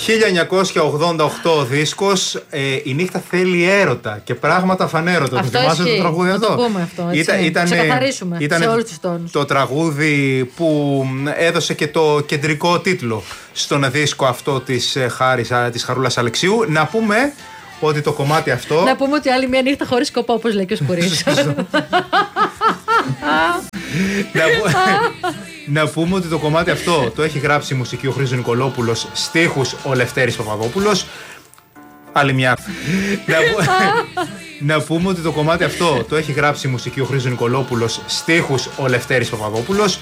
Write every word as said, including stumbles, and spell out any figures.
χίλια εννιακόσια ογδόντα οκτώ ο δίσκος, ε, η νύχτα θέλει έρωτα και πράγματα φανέρωτα. Αυτό το θυμάσαι ισχύει. το τραγούδι Να αυτό? το πούμε αυτό, έτσι. Ήταν, ήταν, ξεκαθαρίσουμε ήταν σε όλους τους τόνους. Το τραγούδι που έδωσε και το κεντρικό τίτλο στον δίσκο αυτό της, Χάρης, της Χαρούλας Αλεξίου. Να πούμε ότι το κομμάτι αυτό... Να πούμε ότι άλλη μια νύχτα χωρίς σκοπό, όπως λέει και ο Σκουρίδης. Να πούμε ότι το κομμάτι αυτό το έχει γράψει η μουσική ο Χρήστος Νικολόπουλος, στίχους ο Λευτέρης Παπαδόπουλος. Άλλη μια. Να πούμε ότι το κομμάτι αυτό το έχει γράψει η μουσική ο Χρήστος Νικολόπουλος, στίχους ο Λευτέρης Παπαδόπουλος.